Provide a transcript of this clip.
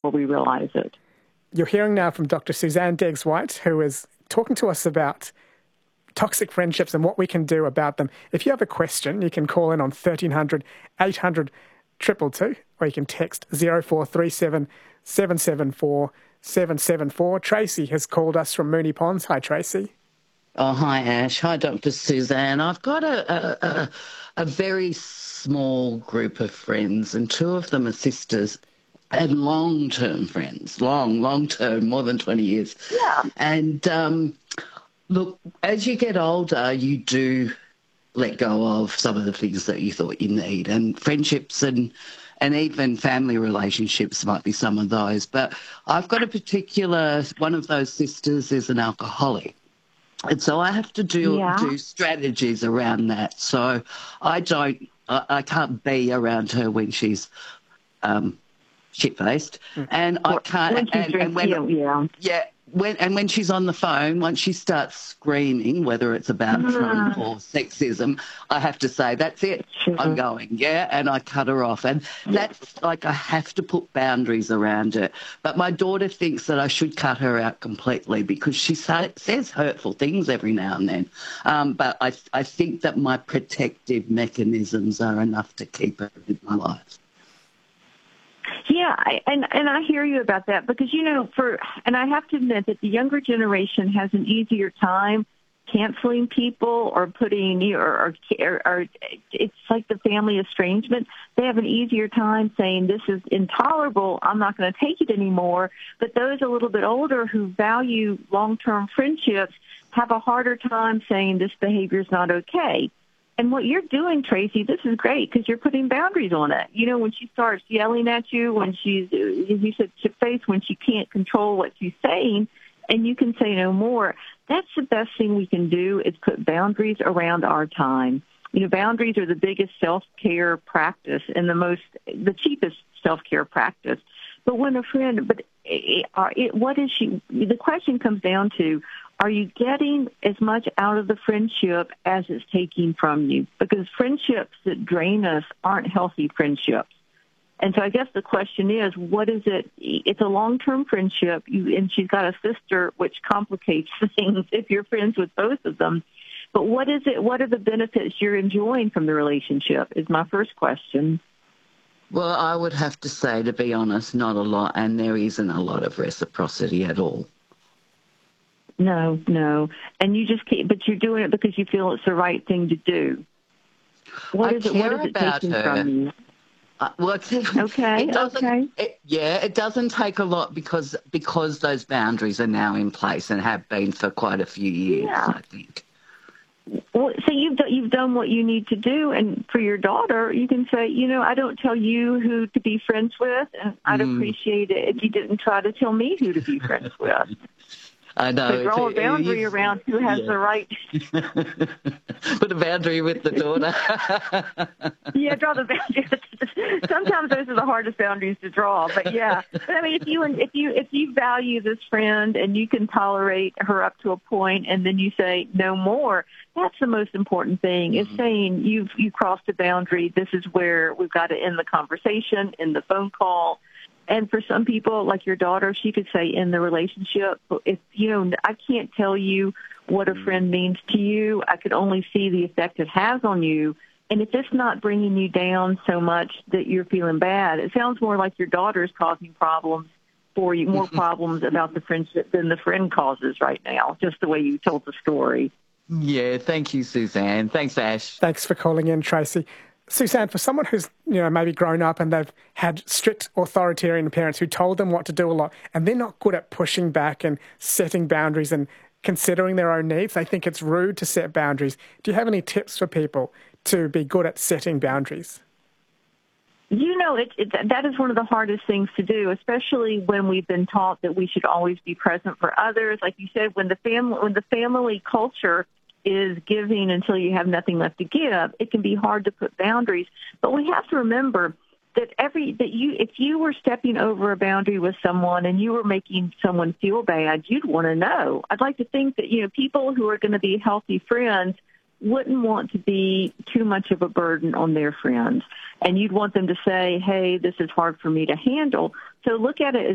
before we realize it. You're hearing now from Dr. Suzanne Deggs-White, who is talking to us about toxic friendships and what we can do about them. If you have a question, you can call in on 1300 800 222, or you can text 0437 774 774. Tracy has called us from Moonee Ponds. Hi, Tracy. Oh, hi, Ash. Hi, Dr. Suzanne. I've got a very small group of friends, and two of them are sisters and long-term friends, long-term, more than 20 years. Yeah. And look, as you get older, you do let go of some of the things that you thought you need, and friendships and even family relationships might be some of those. But I've got a particular, one of those sisters is an alcoholic. And so I have to do strategies around that. So I can't be around her when she's shit-faced, and I can't. When she's on the phone, once she starts screaming, whether it's about Trump or sexism, I have to say, that's it, I'm going, and I cut her off. And that's like, I have to put boundaries around it. But my daughter thinks that I should cut her out completely because she says hurtful things every now and then. But I think that my protective mechanisms are enough to keep her in my life. Yeah, and I hear you about that because, and I have to admit that the younger generation has an easier time canceling people or putting, or it's like the family estrangement. They have an easier time saying this is intolerable, I'm not going to take it anymore. But those a little bit older who value long-term friendships have a harder time saying this behavior is not okay. And what you're doing, Tracy, this is great because you're putting boundaries on it. When she starts yelling at you, when she's, as you said, shit-faced, when she can't control what she's saying, and you can say no more, that's the best thing we can do is put boundaries around our time. Boundaries are the biggest self-care practice and the cheapest self-care practice. But when a friend, what is she, the question comes down to, are you getting as much out of the friendship as it's taking from you? Because friendships that drain us aren't healthy friendships. And so I guess the question is, what is it? It's a long-term friendship, and she's got a sister, which complicates things if you're friends with both of them. But what is it? What are the benefits you're enjoying from the relationship is my first question. Well, I would have to say, to be honest, not a lot, and there isn't a lot of reciprocity at all. No. And you just can't, but you're doing it because you feel it's the right thing to do. What is it taking from you? It doesn't take a lot because those boundaries are now in place and have been for quite a few years, I think. Well, so you've done what you need to do, and for your daughter, you can say, I don't tell you who to be friends with, and I'd appreciate it if you didn't try to tell me who to be friends with. I know. So draw a boundary around who has the right. Put a boundary with the daughter. Draw the boundary. Sometimes those are the hardest boundaries to draw. But I mean, if you value this friend and you can tolerate her up to a point, and then you say no more, that's the most important thing. Is saying you crossed a boundary. This is where we've got to end the conversation, end the phone call. And for some people, like your daughter, she could say in the relationship, if I can't tell you what a friend means to you. I could only see the effect it has on you. And if it's not bringing you down so much that you're feeling bad, it sounds more like your daughter's causing problems for you, more problems about the friendship than the friend causes right now, just the way you told the story. Yeah, thank you, Suzanne. Thanks, Ash. Thanks for calling in, Tracy. Suzanne, for someone who's maybe grown up and they've had strict authoritarian parents who told them what to do a lot, and they're not good at pushing back and setting boundaries and considering their own needs, they think it's rude to set boundaries. Do you have any tips for people to be good at setting boundaries? That is one of the hardest things to do, especially when we've been taught that we should always be present for others. Like you said, when the family culture is giving until you have nothing left to give, it can be hard to put boundaries. But we have to remember that if you were stepping over a boundary with someone and you were making someone feel bad, you'd want to know. I'd like to think that people who are going to be healthy friends wouldn't want to be too much of a burden on their friends, and you'd want them to say, "Hey, this is hard for me to handle." So look at it as